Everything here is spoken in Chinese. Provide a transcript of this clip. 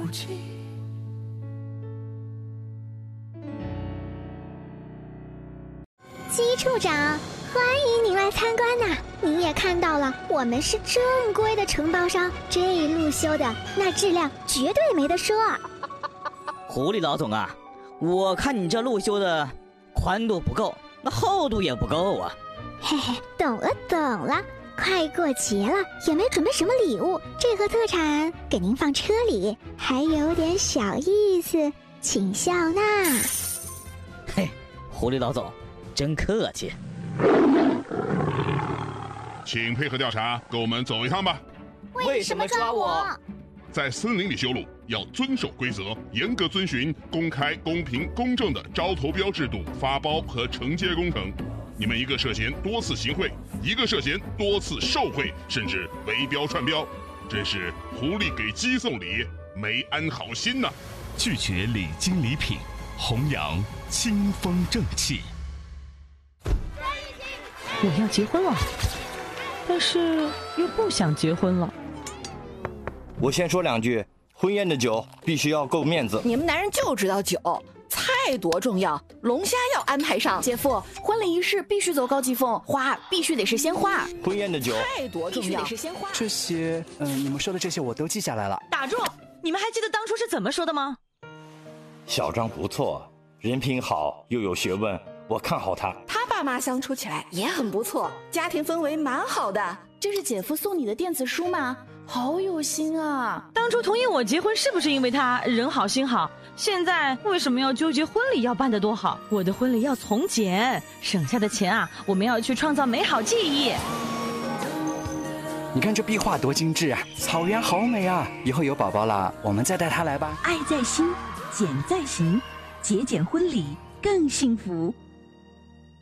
姬处长，欢迎您来参观呐！您也看到了，我们是正规的承包商，这路修的那质量绝对没得说。 狐狸老总啊，我看你这路修的宽度不够，那厚度也不够啊。 嘿嘿，懂了，快过节了，也没准备什么礼物，这盒特产给您放车里，还有点小意思，请笑纳。 嘿，狐狸老总真客气。 请配合调查，跟我们走一趟吧。 为什么抓我？ 在森林里修路要遵守规则，严格遵循公开、公平、公正的招投标制度发包和承接工程。你们一个涉嫌多次行贿，一个涉嫌多次受贿，甚至围标串标，真是狐狸给鸡送礼，没安好心呐！ 拒绝礼金礼品，弘扬清风正气。 我要结婚了，但是又不想结婚了。 我先说两句，婚宴的酒必须要够面子。 你们男人就知道酒，菜多重要，龙虾要安排上。姐夫，婚礼仪式必须走高级风，花必须得是鲜花。 婚宴的酒菜多重要，必须得是鲜花。 这些，你们说的这些我都记下来了。 打住！你们还记得当初是怎么说的吗？ 小张不错，人品好又有学问，我看好他。 他爸妈相处起来也很不错，家庭氛围蛮好的。这是姐夫送你的电子书吗？好有心啊！ 当初同意我结婚是不是因为他人好心好？现在为什么要纠结婚礼要办得多好？我的婚礼要从简，省下的钱啊，我们要去创造美好记忆。 你看这壁画多精致啊，草原好美啊！以后有宝宝了，我们再带他来吧。 爱在心，俭在行，节俭婚礼更幸福。